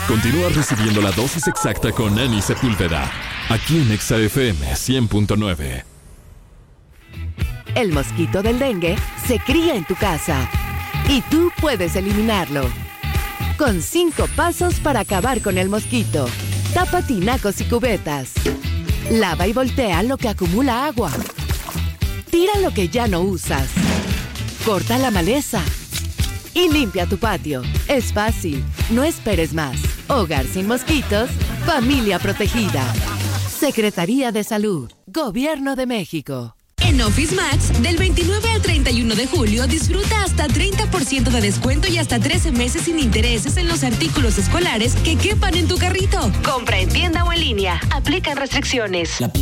Continúa recibiendo la dosis exacta con Nani Sepúlveda, aquí en Exa FM 100.9. El mosquito del dengue se cría en tu casa y tú puedes eliminarlo. Con 5 pasos para acabar con el mosquito. Tapa tinacos y cubetas. Lava y voltea lo que acumula agua. Tira lo que ya no usas. Corta la maleza. Y limpia tu patio. Es fácil. No esperes más. Hogar sin mosquitos. Familia protegida. Secretaría de Salud. Gobierno de México. En Office Max, del 29 al 31 de julio, disfruta hasta 30% de descuento y hasta 13 meses sin intereses en los artículos escolares que quepan en tu carrito. Compra en tienda o en línea. Aplican restricciones.